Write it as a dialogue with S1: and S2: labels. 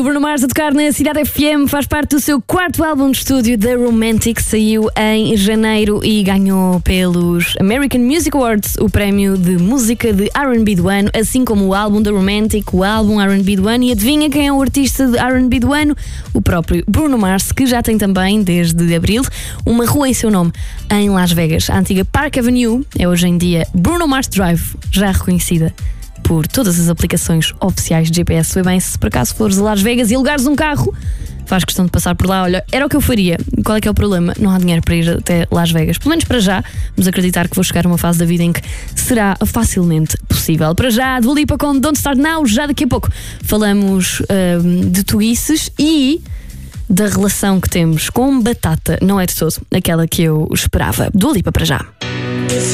S1: O Bruno Mars a tocar na Cidade FM faz parte do seu quarto álbum de estúdio, The Romantic, saiu em janeiro e ganhou pelos American Music Awards o prémio de música de R&B do ano, assim como o álbum The Romantic, o álbum R&B do ano. E adivinha quem é o artista de R&B do ano? O próprio Bruno Mars, que já tem também, desde abril, uma rua em seu nome em Las Vegas. A antiga Park Avenue é hoje em dia Bruno Mars Drive, já reconhecida por todas as aplicações oficiais de GPS. Foi bem, se por acaso fores a Las Vegas e alugares um carro, faz questão de passar por lá. Olha, era o que eu faria. Qual é que é o problema? Não há dinheiro para ir até Las Vegas. Pelo menos para já. Vamos acreditar que vou chegar a uma fase da vida em que será facilmente possível. Para já, Dua Lipa com Don't Start Now. Já daqui a pouco falamos de twices e da relação que temos com batata. Não é de todo aquela que eu esperava. Dua Lipa para já.